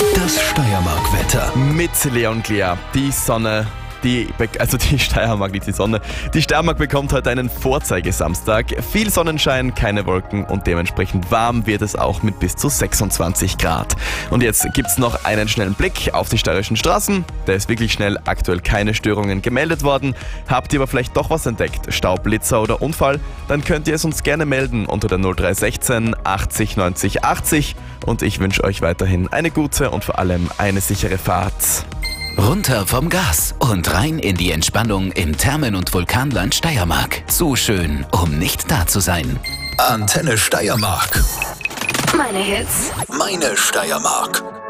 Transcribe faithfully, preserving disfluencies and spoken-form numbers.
Das Steiermark-Wetter. Mit Leon Glea. Die Sonne, die, Be- also die Steiermark, nicht die Sonne. Die Steiermark bekommt heute einen Vorzeigesamstag. Viel Sonnenschein, keine Wolken und dementsprechend warm wird es auch mit bis zu sechsundzwanzig Grad. Und jetzt gibt's noch einen schnellen Blick auf die steirischen Straßen. Da ist wirklich schnell, aktuell keine Störungen gemeldet worden. Habt ihr aber vielleicht doch was entdeckt, Stau, Blitzer oder Unfall, dann könnt ihr es uns gerne melden unter der null drei sechzehn achtzig neunzig achtzig. Und ich wünsche euch weiterhin eine gute und vor allem eine sichere Fahrt. Runter vom Gas und rein in die Entspannung im Thermen- und Vulkanland Steiermark. Zu schön, um nicht da zu sein. Antenne Steiermark. Meine Hits. Meine Steiermark.